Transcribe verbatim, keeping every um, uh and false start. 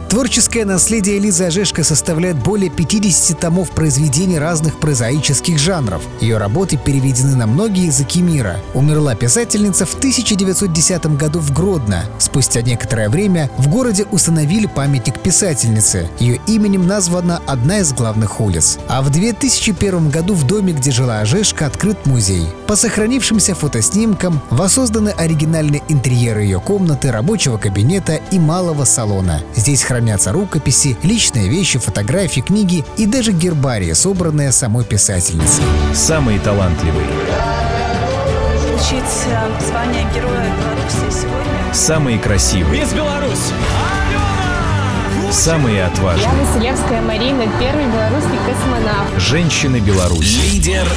Творческое наследие Лизы Ожешко составляет более пятидесяти томов произведений разных прозаических жанров. Ее работы переведены на многие языки мира. Умерла писательница в тысяча девятьсот десятом году в Гродно. Спустя некоторое время в городе установили памятник писательнице. Ее именем названа одна из главных улиц. А в две тысячи первом году в доме, где жила Ожешко, открыт музей. По сохранившимся фотоснимкам воссозданы оригинальные интерьеры ее комнаты, рабочего кабинета и малого салона. Здесь хранятся рукописи, личные вещи, фотографии, книги и даже гербарии, собранные самой писательницей. Самые талантливые. Получить звание Героя Беларуси сегодня. Самые красивые. Мисс Беларусь! Самые отважные. Я Василевская Марина, первый белорусский космонавт. Женщины Беларуси. Лидер